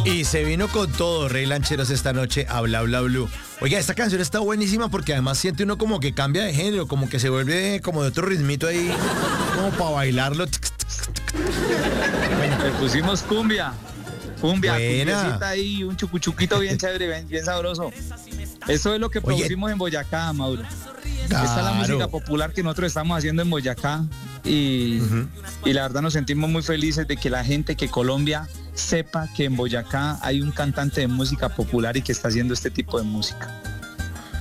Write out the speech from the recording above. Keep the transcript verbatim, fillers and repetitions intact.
Y se vino con todo, Rey Lancheros, esta noche a Bla Bla Blue. Oiga, esta canción está buenísima porque además siente uno como que cambia de género, como que se vuelve como de otro ritmito ahí, como para bailarlo. Bueno, le pusimos cumbia. Cumbia, Buena. cumbiacita ahí, un chucuchuquito bien chévere, bien, bien sabroso. Eso es lo que producimos Oye. en Boyacá, Mauro. Claro. Esta es la música popular que nosotros estamos haciendo en Boyacá y, uh-huh. y la verdad nos sentimos muy felices de que la gente, que Colombia sepa que en Boyacá hay un cantante de música popular y que está haciendo este tipo de música.